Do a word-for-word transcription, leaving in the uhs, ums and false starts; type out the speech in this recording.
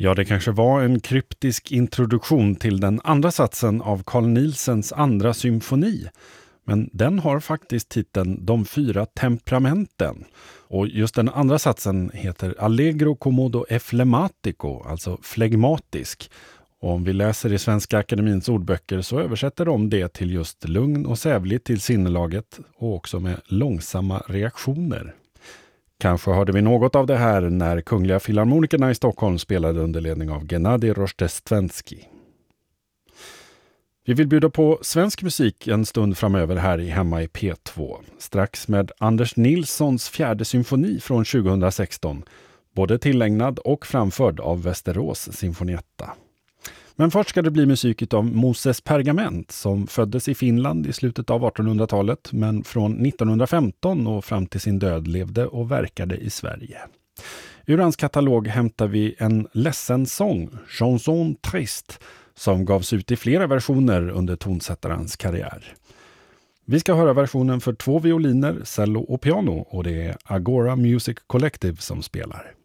Ja, det kanske var en kryptisk introduktion till den andra satsen av Carl Nielsens andra symfoni. Men den har faktiskt titeln De fyra temperamenten. Och just den andra satsen heter Allegro comodo e flegmatico, alltså flegmatisk. Och om vi läser i Svenska Akademins ordböcker så översätter de det till just lugn och sävligt till sinnelaget och också med långsamma reaktioner. Kanske hörde vi något av det här när Kungliga Filharmonikerna i Stockholm spelade under ledning av Gennady Rozhdestvensky. Vi vill bjuda på svensk musik en stund framöver här i Hemma i P två. Strax med Anders Nilssons fjärde symfoni från tjugohundrasexton. Både tillägnad och framförd av Västerås Sinfonietta. Men först ska det bli musik av Moses Pergament som föddes i Finland i slutet av artonhundratalet men från nittonhundrafemton och fram till sin död levde och verkade i Sverige. Ur hans katalog hämtar vi en ledsen sång, Chanson Triste, som gavs ut i flera versioner under tonsättarens karriär. Vi ska höra versionen för två violiner, cello och piano och det är Agora Music Collective som spelar.